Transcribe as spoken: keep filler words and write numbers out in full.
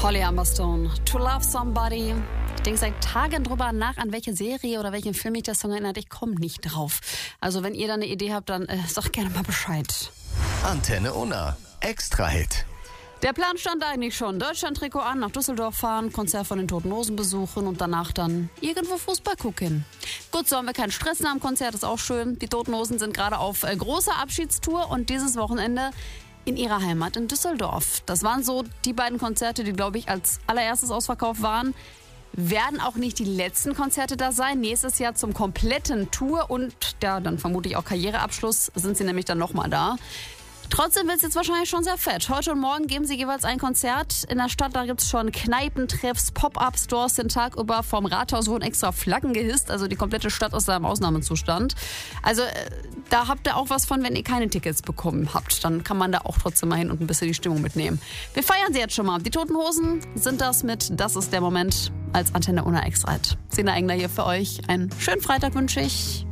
Holly Humberstone, To Love Somebody. Ich denke seit Tagen drüber nach, an welche Serie oder welchen Film mich der Song erinnert. Ich komme nicht drauf. Also wenn ihr da eine Idee habt, dann äh, sagt gerne mal Bescheid. Antenne Unna. Extra-Hit. Der Plan stand eigentlich schon. Deutschland-Trikot an, nach Düsseldorf fahren, Konzert von den Toten Hosen besuchen und danach dann irgendwo Fußball gucken. Gut, so haben wir keinen Stress nach dem Konzert, ist auch schön. Die Toten Hosen sind gerade auf äh, großer Abschiedstour und dieses Wochenende in ihrer Heimat in Düsseldorf. Das waren so die beiden Konzerte, die, glaube ich, als allererstes ausverkauft waren. Werden auch nicht die letzten Konzerte da sein. Nächstes Jahr zum kompletten Tour und ja, dann vermutlich auch Karriereabschluss sind sie nämlich dann nochmal da. Trotzdem wird es jetzt wahrscheinlich schon sehr fett. Heute und morgen geben sie jeweils ein Konzert. In der Stadt, da gibt es schon Kneipentreffs, Pop-Up-Stores den Tag über. Vom Rathaus wurden extra Flaggen gehisst. Also die komplette Stadt ist da im Ausnahmezustand. Also äh, da habt ihr auch was von, wenn ihr keine Tickets bekommen habt. Dann kann man da auch trotzdem mal hin und ein bisschen die Stimmung mitnehmen. Wir feiern sie jetzt schon mal. Die Toten Hosen sind das mit Das ist der Moment als Antenne Unna Extra. Sina Engler hier für euch. Einen schönen Freitag wünsche ich.